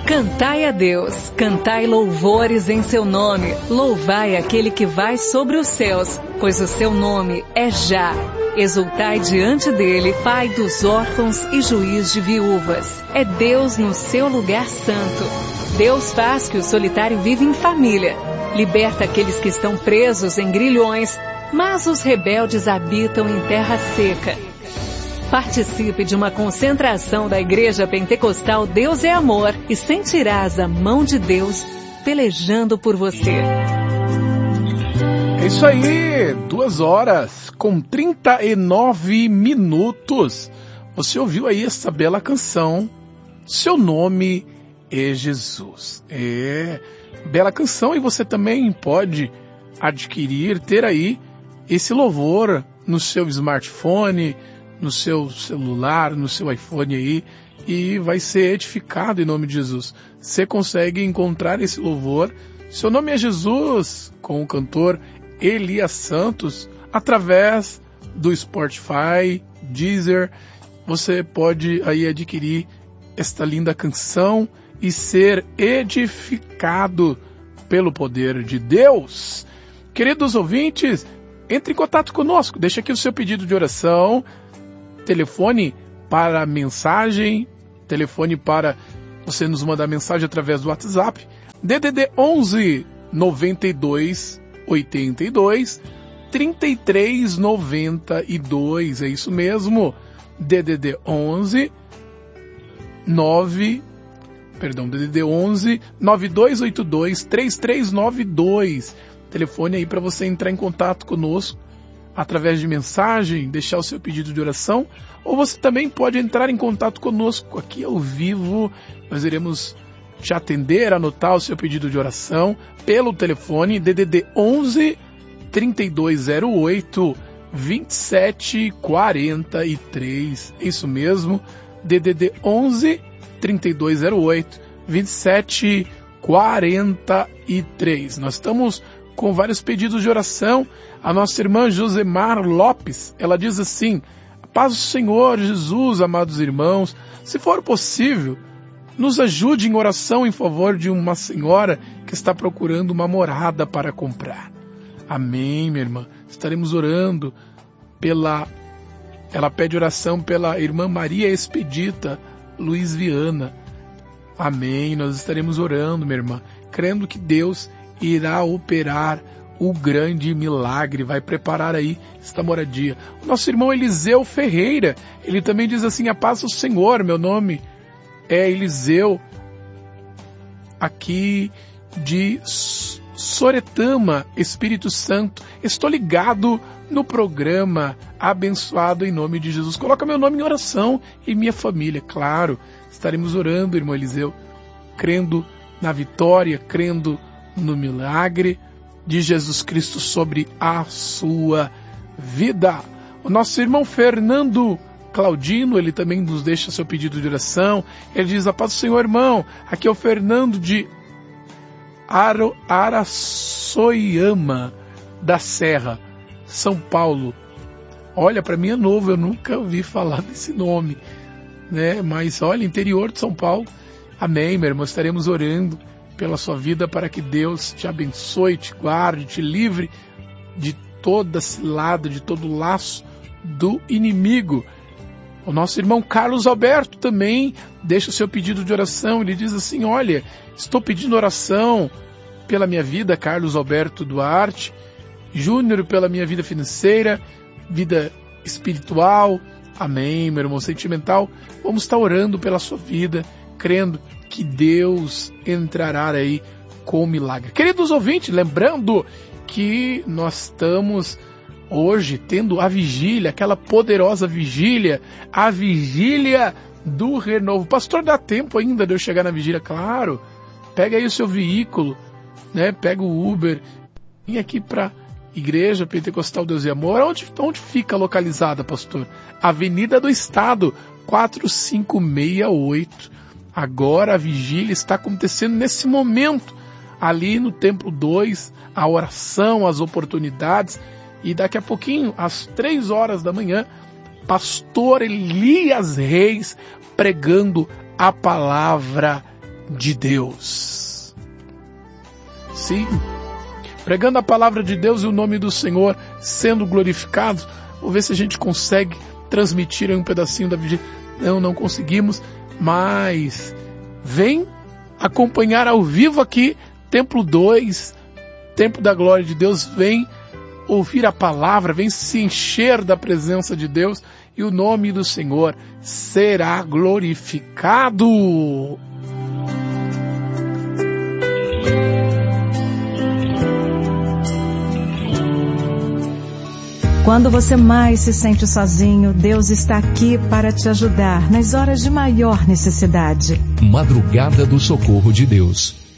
Cantai a Deus, cantai louvores em seu nome, louvai aquele que vai sobre os céus, pois o seu nome é Já. Exultai diante dele, Pai dos órfãos e juiz de viúvas. É Deus no seu lugar santo. Deus faz que o solitário viva em família. Liberta aqueles que estão presos em grilhões, mas os rebeldes habitam em terra seca. Participe de uma concentração da Igreja Pentecostal Deus é Amor e sentirás a mão de Deus pelejando por você. É isso aí, 2h39. Você ouviu aí essa bela canção, Seu Nome é Jesus. É, bela canção, e você também pode adquirir, ter aí esse louvor no seu smartphone, no seu celular, no seu iPhone aí, e vai ser edificado em nome de Jesus. Você consegue encontrar esse louvor, Seu Nome é Jesus, com o cantor Elias Santos, através do Spotify, Deezer. Você pode aí adquirir esta linda canção e ser edificado pelo poder de Deus. Queridos ouvintes, entre em contato conosco, deixa aqui o seu pedido de oração, telefone para mensagem, telefone para você nos mandar mensagem através do WhatsApp, DDD 11 92 82 33 92, é isso mesmo, DDD 11 9282 3392, telefone aí para você entrar em contato conosco através de mensagem, deixar o seu pedido de oração, ou você também pode entrar em contato conosco aqui ao vivo. Nós iremos te atender, anotar o seu pedido de oração pelo telefone DDD 11 3208 2743. Isso mesmo, DDD 11 3208 2743. Nós estamos com vários pedidos de oração. A nossa irmã Josemar Lopes, ela diz assim: paz do Senhor Jesus, amados irmãos, se for possível, nos ajude em oração em favor de uma senhora que está procurando uma morada para comprar. Amém, minha irmã. Estaremos orando ela pede oração pela irmã Maria Expedita Luiz Viana. Amém. Nós estaremos orando, minha irmã, crendo que Deus irá operar o grande milagre, vai preparar aí esta moradia. O nosso irmão Eliseu Ferreira, ele também diz assim: a paz do Senhor, meu nome é Eliseu, aqui de Soretama, Espírito Santo. Estou ligado no programa, abençoado em nome de Jesus. Coloca meu nome em oração e minha família. Claro, estaremos orando, irmão Eliseu, crendo na vitória, crendo no milagre de Jesus Cristo sobre a sua vida. O nosso irmão Fernando Claudino, ele também nos deixa seu pedido de oração. Ele diz: a paz do Senhor, irmão, aqui é o Fernando de Araçoiama da Serra, São Paulo. Olha, para mim é novo, eu nunca ouvi falar desse nome, né? Mas olha, interior de São Paulo. Amém, meu irmão, estaremos orando pela sua vida para que Deus te abençoe, te guarde, te livre de toda cilada, de todo laço do inimigo. O nosso irmão Carlos Alberto também deixa o seu pedido de oração. Ele diz assim: olha, estou pedindo oração pela minha vida, Carlos Alberto Duarte Júnior, pela minha vida financeira, vida espiritual. Amém, meu irmão sentimental. Vamos estar orando pela sua vida, crendo que Deus entrará aí com o milagre. Queridos ouvintes, lembrando que nós estamos hoje tendo a vigília, aquela poderosa vigília, a vigília do renovo. Pastor, dá tempo ainda de eu chegar na vigília? Claro. Pega aí o seu veículo, né? Pega o Uber, vem aqui para Igreja Pentecostal Deus e Amor. Onde fica localizada, pastor? Avenida do Estado, 4568. Agora a vigília está acontecendo nesse momento, ali no Templo 2, a oração, as oportunidades. E daqui a pouquinho, às 3 horas da manhã, pastor Elias Reis pregando a palavra de Deus. Sim, pregando a palavra de Deus e o nome do Senhor sendo glorificado. Vamos ver se a gente consegue transmitir aí um pedacinho da vigília. Não conseguimos, mas vem acompanhar ao vivo aqui, Templo 2, Templo da Glória de Deus, vem ouvir a palavra, vem se encher da presença de Deus e o nome do Senhor será glorificado. Quando você mais se sente sozinho, Deus está aqui para te ajudar nas horas de maior necessidade. Madrugada do Socorro de Deus.